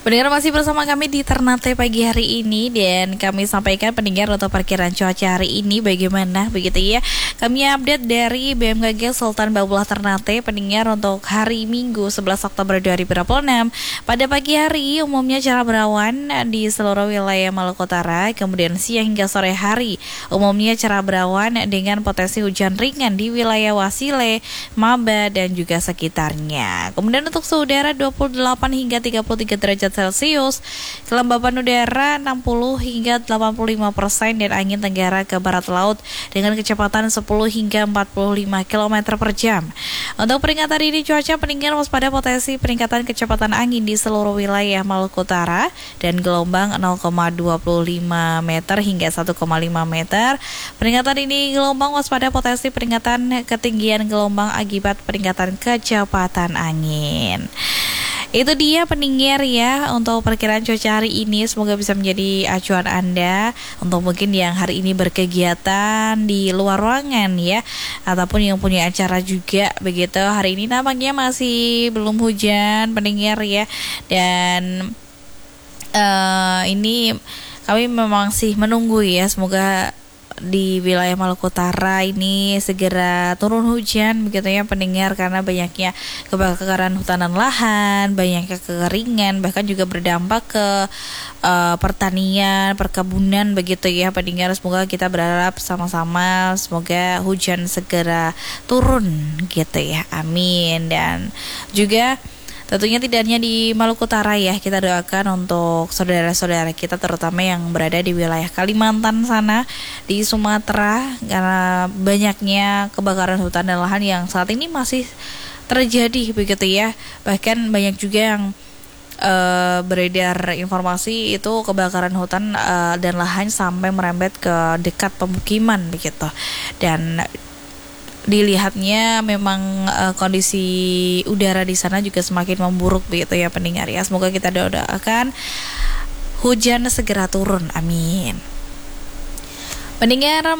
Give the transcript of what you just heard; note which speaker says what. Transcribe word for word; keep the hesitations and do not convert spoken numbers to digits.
Speaker 1: Pendengar masih bersama kami di Ternate pagi hari ini, dan kami sampaikan pendengar untuk perkiraan cuaca hari ini bagaimana begitu ya. Kami update dari B M K G Sultan Babullah Ternate pendengar untuk hari Minggu sebelas Oktober dua ribu dua puluh enam. Pada pagi hari umumnya cerah berawan di seluruh wilayah Maluku Utara, kemudian siang hingga sore hari umumnya cerah berawan dengan potensi hujan ringan di wilayah Wasile, Maba dan juga sekitarnya. Kemudian untuk suhu udara dua puluh delapan hingga tiga puluh tiga derajat Celcius, kelembaban udara enam puluh hingga delapan puluh lima persen, dan angin tenggara ke barat laut dengan kecepatan sepuluh hingga empat puluh lima kilometer per jam. Untuk peringatan dini cuaca, pendengar waspada potensi peningkatan kecepatan angin di seluruh wilayah Maluku Utara dan gelombang nol koma dua lima meter hingga satu koma lima meter. Peringatan ini gelombang waspada potensi peningkatan ketinggian gelombang akibat peningkatan kecepatan angin. Itu dia pendengar ya untuk perkiraan cuaca hari ini. Semoga bisa menjadi acuan Anda untuk mungkin yang hari ini berkegiatan di luar ruangan ya, ataupun yang punya acara juga begitu. Hari ini nampaknya masih belum hujan pendengar ya. Dan uh, ini kami memang sih menunggu ya, semoga di wilayah Maluku Utara ini segera turun hujan begitu ya pendengar, karena banyaknya kebakaran hutan dan lahan, banyaknya kekeringan, bahkan juga berdampak ke uh, pertanian, perkebunan begitu ya pendengar. Semoga kita berharap sama-sama semoga hujan segera turun gitu ya, amin. Dan juga tentunya tidak hanya di Maluku Utara ya, kita doakan untuk saudara-saudara kita terutama yang berada di wilayah Kalimantan sana, di Sumatera, karena banyaknya kebakaran hutan dan lahan yang saat ini masih terjadi begitu ya. Bahkan banyak juga yang uh, beredar informasi itu kebakaran hutan uh, dan lahan sampai merembet ke dekat pemukiman begitu. Dan dilihatnya memang uh, kondisi udara di sana juga semakin memburuk begitu ya pendengar ya. Semoga kita doakan hujan segera turun, amin. Pendengar